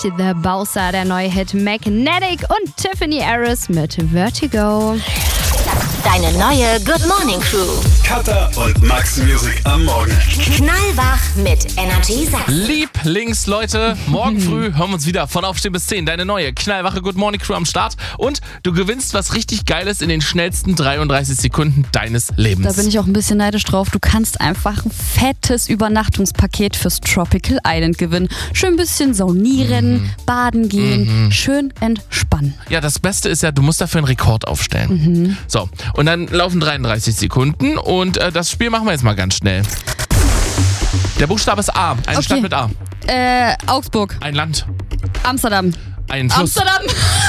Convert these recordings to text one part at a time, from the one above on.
The Bowser, der neue Hit Magnetic und Tiffany Harris mit Vertigo. Deine neue Good Morning Crew. Katha und Max Music am Morgen. Knallwach mit Energy Sachsen. Lieblingsleute, morgen früh hören wir uns wieder von Aufstehen bis 10. Deine neue knallwache Good Morning Crew am Start. Und du gewinnst was richtig Geiles in den schnellsten 33 Sekunden deines Lebens. Da bin ich auch ein bisschen neidisch drauf. Du kannst einfach ein fettes Übernachtungspaket fürs Tropical Island gewinnen. Schön ein bisschen saunieren, baden gehen, schön entspannen. Ja, das Beste ist ja, du musst dafür einen Rekord aufstellen. So, und dann laufen 33 Sekunden und das Spiel machen wir jetzt mal ganz schnell. Der Buchstabe ist A. Eine Stadt mit A. Augsburg. Ein Land. Amsterdam. Ein Fluss. Amsterdam.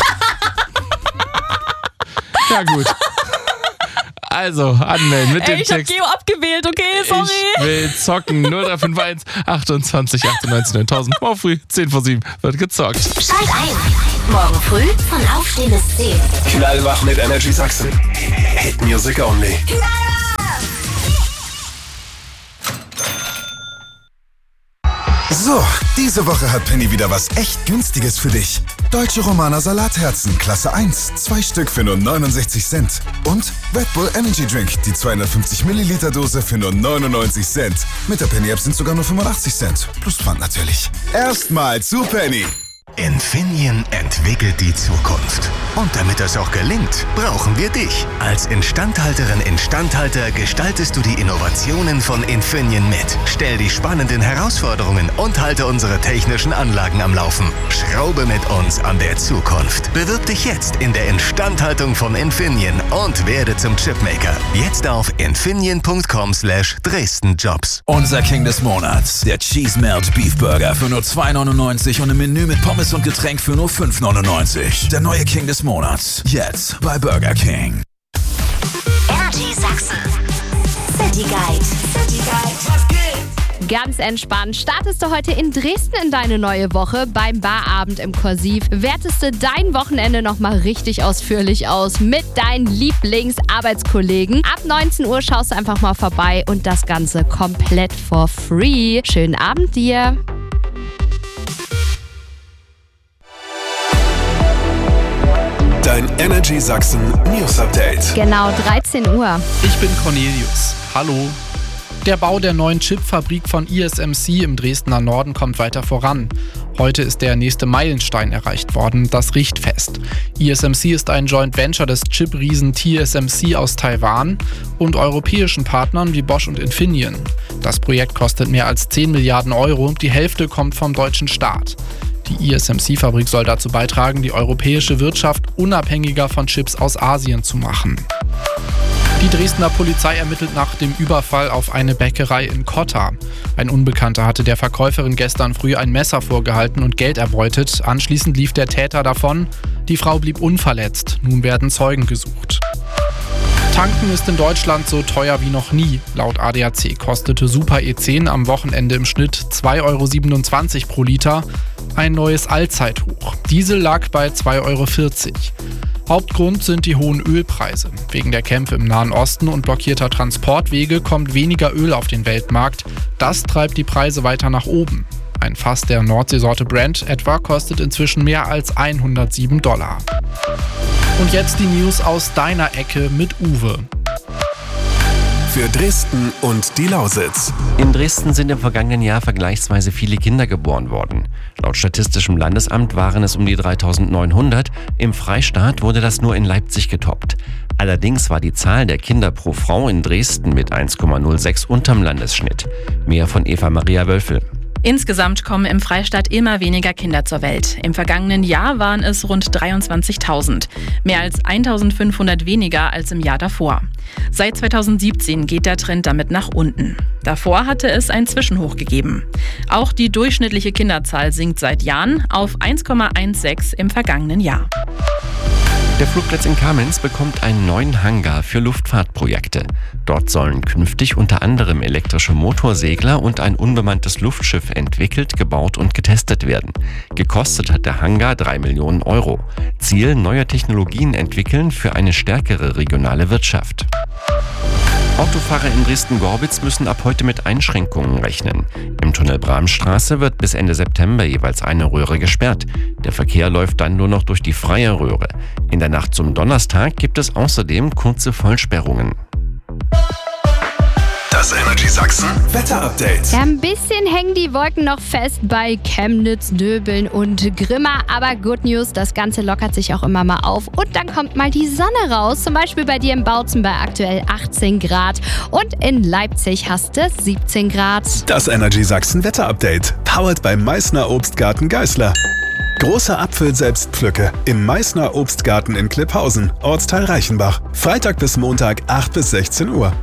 Ja, gut. Also, anmelden mit dem Ich hab Text. Geo abgewählt, okay, sorry. Ich will zocken. 0351 28 98 9000. Morgen früh, 10 vor 7 wird gezockt. Schalt ein. Morgen früh von Aufstehen bis 10. Knallwach mit Energy Sachsen. Hit Music Only. So, diese Woche hat Penny wieder was echt Günstiges für dich. Deutsche Romaner Salatherzen, Klasse 1, 2 Stück für nur 69 Cent. Und Red Bull Energy Drink, die 250 Milliliter Dose für nur 99 Cent. Mit der Penny-App sind sogar nur 85 Cent. Plus Pfand natürlich. Erstmal zu Penny. Infineon entwickelt die Zukunft. Und damit das auch gelingt, brauchen wir dich. Als Instandhalterin/Instandhalter gestaltest du die Innovationen von Infineon mit. Stell die spannenden Herausforderungen und halte unsere technischen Anlagen am Laufen. Schraube mit uns an der Zukunft. Bewirb dich jetzt in der Instandhaltung von Infineon und werde zum Chipmaker. Jetzt auf infineon.com/DresdenJobs. Unser King des Monats, der Cheese Melt Beef Burger für nur 2,99 und ein Menü mit Pommes und Getränk für nur 5,99. Der neue King des Monats, jetzt bei Burger King. Energy Sachsen. City Guide. Ganz entspannt startest du heute in Dresden in deine neue Woche beim Barabend im Kursiv. Wertest du dein Wochenende nochmal richtig ausführlich aus mit deinen Lieblingsarbeitskollegen. Ab 19 Uhr schaust du einfach mal vorbei und das Ganze komplett for free. Schönen Abend dir. Dein Energy Sachsen News Update. Genau 13 Uhr. Ich bin Cornelius. Hallo. Der Bau der neuen Chipfabrik von ISMC im Dresdner Norden kommt weiter voran. Heute ist der nächste Meilenstein erreicht worden, das Richtfest. ISMC ist ein Joint Venture des Chip-Riesen TSMC aus Taiwan und europäischen Partnern wie Bosch und Infineon. Das Projekt kostet mehr als 10 Milliarden Euro, die Hälfte kommt vom deutschen Staat. Die ISMC-Fabrik soll dazu beitragen, die europäische Wirtschaft unabhängiger von Chips aus Asien zu machen. Die Dresdner Polizei ermittelt nach dem Überfall auf eine Bäckerei in Kotta. Ein Unbekannter hatte der Verkäuferin gestern früh ein Messer vorgehalten und Geld erbeutet. Anschließend lief der Täter davon. Die Frau blieb unverletzt. Nun werden Zeugen gesucht. Tanken ist in Deutschland so teuer wie noch nie. Laut ADAC kostete Super E10 am Wochenende im Schnitt 2,27 € pro Liter. Ein neues Allzeithoch. Diesel lag bei 2,40 €. Hauptgrund sind die hohen Ölpreise. Wegen der Kämpfe im Nahen Osten und blockierter Transportwege kommt weniger Öl auf den Weltmarkt. Das treibt die Preise weiter nach oben. Ein Fass der Nordseesorte Brent etwa kostet inzwischen mehr als $107. Und jetzt die News aus deiner Ecke mit Uwe. Für Dresden und die Lausitz. In Dresden sind im vergangenen Jahr vergleichsweise viele Kinder geboren worden. Laut Statistischem Landesamt waren es um die 3.900. Im Freistaat wurde das nur in Leipzig getoppt. Allerdings war die Zahl der Kinder pro Frau in Dresden mit 1,06 unterm Landesschnitt. Mehr von Eva Maria Wölfel. Insgesamt kommen im Freistaat immer weniger Kinder zur Welt. Im vergangenen Jahr waren es rund 23.000. Mehr als 1.500 weniger als im Jahr davor. Seit 2017 geht der Trend damit nach unten. Davor hatte es ein Zwischenhoch gegeben. Auch die durchschnittliche Kinderzahl sinkt seit Jahren auf 1,16 im vergangenen Jahr. Der Flugplatz in Kamenz bekommt einen neuen Hangar für Luftfahrtprojekte. Dort sollen künftig unter anderem elektrische Motorsegler und ein unbemanntes Luftschiff entwickelt, gebaut und getestet werden. Gekostet hat der Hangar 3 Millionen Euro. Ziel: neue Technologien entwickeln für eine stärkere regionale Wirtschaft. Autofahrer in Dresden-Gorbitz müssen ab heute mit Einschränkungen rechnen. Im Tunnel Bramstraße wird bis Ende September jeweils eine Röhre gesperrt. Der Verkehr läuft dann nur noch durch die freie Röhre. In der Nacht zum Donnerstag gibt es außerdem kurze Vollsperrungen. Das Energy Sachsen Wetterupdate. Ja, ein bisschen hängen die Wolken noch fest bei Chemnitz, Döbeln und Grimma. Aber Good News, das Ganze lockert sich auch immer mal auf. Und dann kommt mal die Sonne raus. Zum Beispiel bei dir in Bautzen bei aktuell 18 Grad. Und in Leipzig hast du 17 Grad. Das Energy Sachsen Wetterupdate. Powered beim Meißner Obstgarten Geißler. Große Apfel-Selbstpflücke im Meißner Obstgarten in Klipphausen, Ortsteil Reichenbach. Freitag bis Montag, 8 bis 16 Uhr.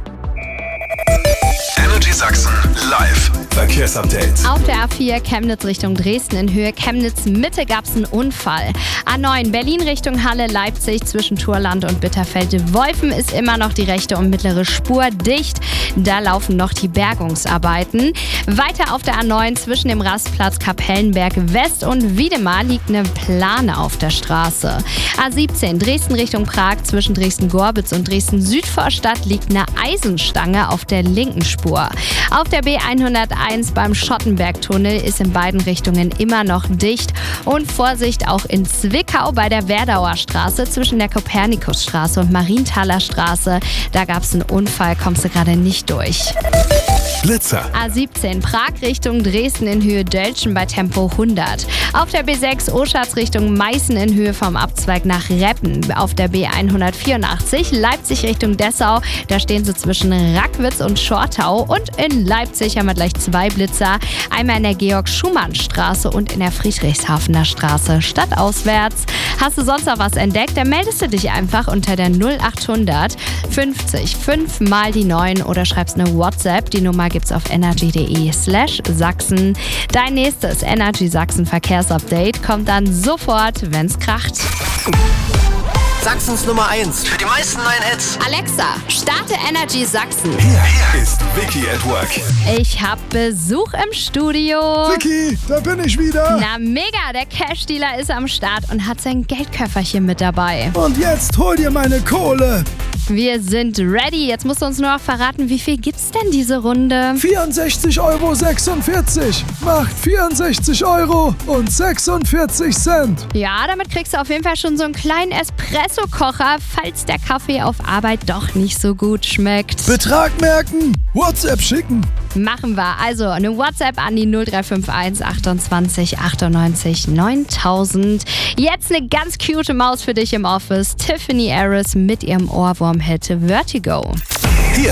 Energy Sachsen live Verkehrsupdate. Auf der A4 Chemnitz Richtung Dresden in Höhe Chemnitz Mitte gab es einen Unfall. A9 Berlin Richtung Halle Leipzig zwischen Thurland und Bitterfelde-Wolfen ist immer noch die rechte und mittlere Spur dicht. Da laufen noch die Bergungsarbeiten. Weiter auf der A9 zwischen dem Rastplatz Kapellenberg West und Wiedemar liegt eine Plane auf der Straße. A17 Dresden Richtung Prag zwischen Dresden-Gorbitz und Dresden-Südvorstadt liegt eine Eisenstange auf der linken Spur. Auf der B101 beim Schottenbergtunnel ist in beiden Richtungen immer noch dicht. Und Vorsicht auch in Zwickau bei der Werdauer Straße zwischen der Kopernikusstraße und Marienthaler Straße. Da gab es einen Unfall, kommst du gerade nicht durch. Blitzer. A17 Prag Richtung Dresden in Höhe Dölzschen bei Tempo 100. Auf der B6 Oschatz Richtung Meißen in Höhe vom Abzweig nach Reppen. Auf der B184 Leipzig Richtung Dessau. Da stehen sie zwischen Rackwitz und Schortau. Und in Leipzig haben wir gleich 2 Blitzer. Einmal in der Georg-Schumann-Straße und in der Friedrichshafener Straße. Stadtauswärts. Hast du sonst noch was entdeckt? Dann meldest du dich einfach unter der 0800 50 5 mal die 9 oder schreibst eine WhatsApp. Die Nummer gibt's auf energy.de/Sachsen. Dein nächstes Energy Sachsen Verkehrsupdate kommt dann sofort, wenn's kracht. Sachsens Nummer 1 für die meisten neuen Hits. Alexa, starte Energy Sachsen. Hier ist Vicky at Work. Ich hab Besuch im Studio. Vicky, da bin ich wieder. Na mega, der Cash-Dealer ist am Start und hat sein Geldköfferchen mit dabei. Und jetzt hol dir meine Kohle. Wir sind ready. Jetzt musst du uns nur noch verraten, wie viel gibt's denn diese Runde? 64,46 Euro. Macht 64 Euro und 46 Cent. Ja, damit kriegst du auf jeden Fall schon so einen kleinen Espresso-Kocher, falls der Kaffee auf Arbeit doch nicht so gut schmeckt. Betrag merken, WhatsApp schicken. Machen wir. Also eine WhatsApp an die 0351 28 98 9000. Jetzt eine ganz cute Maus für dich im Office. Tiffany Harris mit ihrem Ohrwurm-Hit Vertigo.